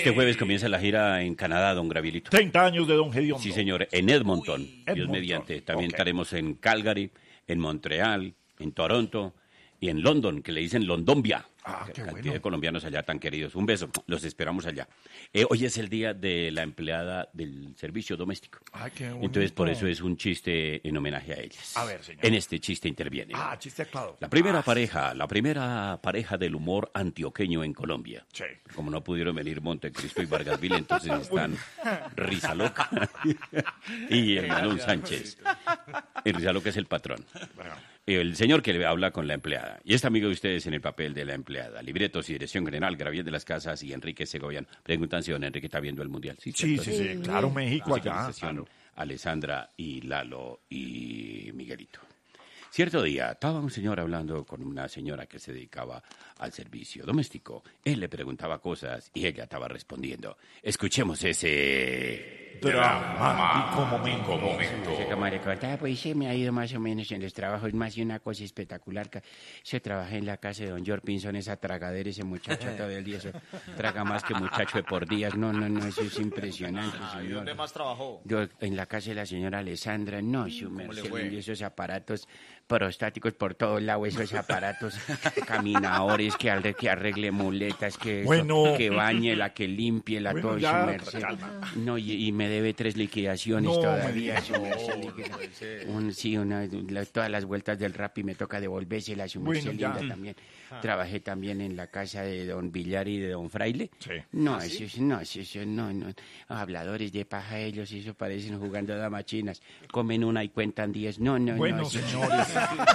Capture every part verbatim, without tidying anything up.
Este jueves comienza la gira en Canadá, don Gabrielito. treinta años de don Gediondo. Sí, señor, en Edmonton, Uy, Dios Edmonton. mediante. También Okay. estaremos en Calgary, en Montreal, en Toronto y en London, que le dicen Londombia. Ah, qué Cantidad bueno. de colombianos allá tan queridos. Un beso, los esperamos allá. Eh, hoy es el día de la empleada del servicio doméstico. Ay, qué bonito. Entonces, por eso es un chiste en homenaje a ellas. A ver, señor. En este chiste interviene. Ah, chiste claro. La primera Ah, pareja, la primera pareja del humor antioqueño en Colombia. Sí. Como no pudieron venir Montecristo y Vargas Vila, entonces están Risa Loca y el Manuel Sánchez. Y Risa Loca es el patrón. Bueno. El señor que le habla con la empleada. Y este amigo de ustedes en el papel de la empleada. Libretos y dirección general, Gabriel de las Casas y Enrique Segoviano. Preguntan si don Enrique está viendo el Mundial. Sí, Sí, ¿cierto? sí, sí. Claro, México allá. Musicalización, Alessandra y Lalo y Miguelito. Cierto día, estaba un señor hablando con una señora que se dedicaba al servicio doméstico. Él le preguntaba cosas y ella estaba respondiendo. Escuchemos ese... Dramático momento. Entonces, como le contaba, pues sí, me ha ido más o menos en los trabajos, más de una cosa espectacular. Que yo trabajé en la casa de don George Pinson, esa tragadera, ese muchacho todo el día, eso traga más que muchacho de por días. No, no, no, eso es impresionante, ¿Y señor. dónde más trabajó? Yo en la casa de la señora Alessandra, no, su ¿Cómo le merced, fue? y esos aparatos prostáticos por todos lados, esos aparatos caminadores, que arregle, que arregle muletas, que, eso, Bueno. que bañela, que limpie la Bueno, todo, ya, su merced. calma. No, y, y me debe tres liquidaciones No, todavía. me su merced, liquida- un, sí, una, la- todas las vueltas del rap y me toca devolvérselas, su merced Bueno, ya. linda también. Trabajé también en la casa de don Villar y de don Fraile. Sí. No, eso, es- no, eso, eso, no, no. Habladores de paja ellos, eso parecen jugando damas chinas. Comen una y cuentan diez. No, no, Bueno, no. eso- señores.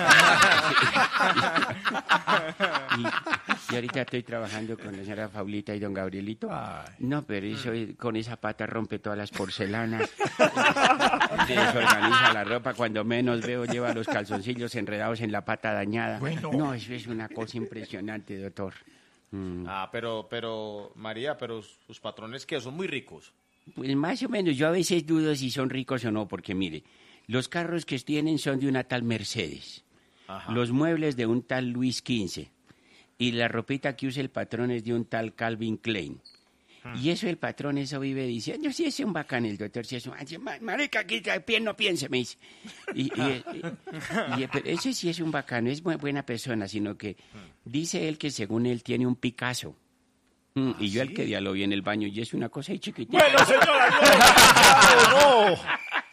y, y ahorita estoy trabajando con la señora Faulita y don Gabrielito. Ay. No, pero eso es- con esa pata rompe todas las porcelanas. Desorganiza la ropa. Cuando menos veo, lleva los calzoncillos enredados en la pata dañada. Bueno. No, eso es una cosa impresionante, doctor. Mm. Ah, pero, pero, María, pero sus patrones, ¿qué? Son muy ricos. Pues más o menos, yo a veces dudo si son ricos o no, porque mire, los carros que tienen son de una tal Mercedes, Ajá. los muebles de un tal Luis quince, y la ropita que usa el patrón es de un tal Calvin Klein. Y eso el patrón, eso vive diciendo, sí, es un bacán el doctor, sí, es un... ay, ma- marica, aquí pie no piense, me dice. Y, y, y- y- pero ese sí es un bacano, es bu- buena persona, sino que dice él que según él tiene un Picasso. Mm, y yo el que día lo vi en el baño, y es una cosa ahí chiquitita. Bueno, señora, no. no.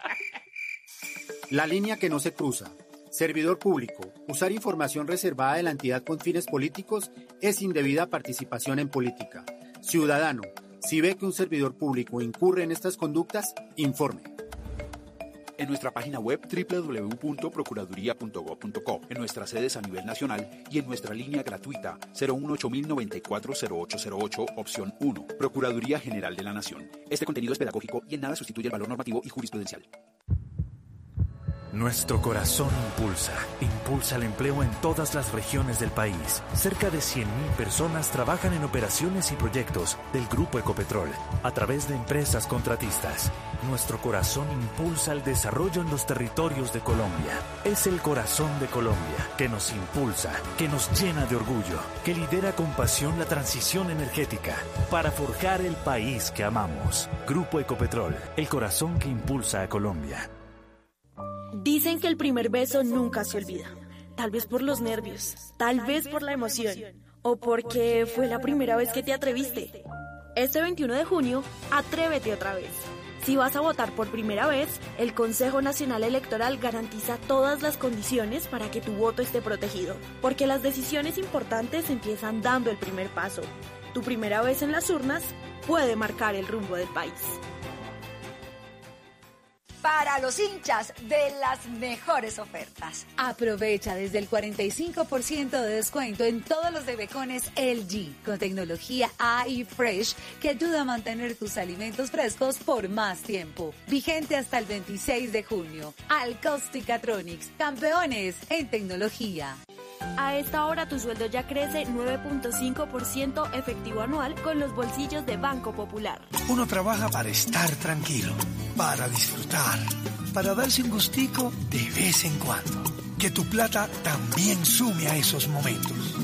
La línea que no se cruza. Servidor público. Usar información reservada de la entidad con fines políticos es indebida participación en política. Ciudadano, si ve que un servidor público incurre en estas conductas, informe. En nuestra página web doble u doble u doble u punto procuraduría punto gob punto co, en nuestras sedes a nivel nacional y en nuestra línea gratuita cero uno ocho mil noventa y cuatro cero ocho cero ocho, opción uno, Procuraduría General de la Nación. Este contenido es pedagógico y en nada sustituye el valor normativo y jurisprudencial. Nuestro corazón impulsa, impulsa el empleo en todas las regiones del país. Cerca de cien mil personas trabajan en operaciones y proyectos del Grupo Ecopetrol a través de empresas contratistas. Nuestro corazón impulsa el desarrollo en los territorios de Colombia. Es el corazón de Colombia que nos impulsa, que nos llena de orgullo, que lidera con pasión la transición energética para forjar el país que amamos. Grupo Ecopetrol, el corazón que impulsa a Colombia. Dicen que el primer beso nunca se olvida. Tal vez por los nervios, tal vez por la emoción, o porque fue la primera vez que te atreviste. Este veintiuno de junio, atrévete otra vez. Si vas a votar por primera vez, el Consejo Nacional Electoral garantiza todas las condiciones para que tu voto esté protegido, porque las decisiones importantes empiezan dando el primer paso. Tu primera vez en las urnas puede marcar el rumbo del país. Para los hinchas de las mejores ofertas. Aprovecha desde el cuarenta y cinco por ciento de descuento en todos los de becones L G con tecnología A I Fresh que ayuda a mantener tus alimentos frescos por más tiempo. Vigente hasta el veintiséis de junio. Alcausticatronics, campeones en tecnología. A esta hora tu sueldo ya crece nueve punto cinco por ciento efectivo anual con los bolsillos de Banco Popular. Uno trabaja para estar tranquilo, para disfrutar, para darse un gustico de vez en cuando. Que tu plata también sume a esos momentos.